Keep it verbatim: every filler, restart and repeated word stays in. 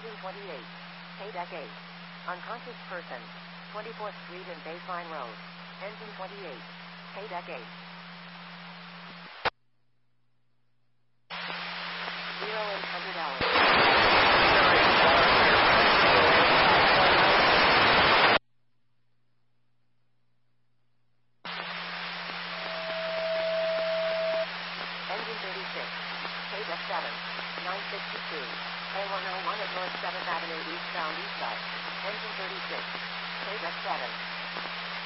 Engine twenty-eight. K-Deck eight. Unconscious person. twenty-fourth Street and Baseline Road. Engine twenty-eight. K-Deck eight. zero eight hundred hours. Engine thirty-six. K-Deck seven. nine sixty-two. A one oh one at North seventh Avenue eastbound east side. Engine thirty-six. K-Deck seven.